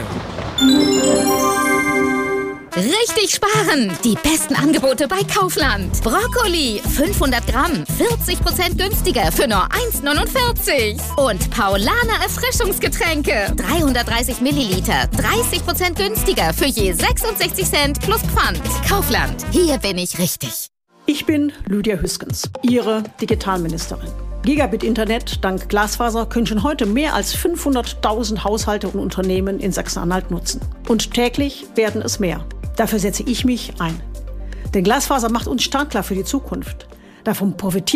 Richtig sparen! Die besten Angebote bei Kaufland. Brokkoli, 500 Gramm, 40% günstiger für nur 1,49. Und Paulaner Erfrischungsgetränke, 330 Milliliter, 30% günstiger für je 66 Cent plus Pfand. Kaufland, hier bin ich richtig. Ich bin Lydia Hüskens, Ihre Digitalministerin. Gigabit-Internet dank Glasfaser können schon heute mehr als 500.000 Haushalte und Unternehmen in Sachsen-Anhalt nutzen. Und täglich werden es mehr. Dafür setze ich mich ein. Denn Glasfaser macht uns startklar für die Zukunft. Davon profitieren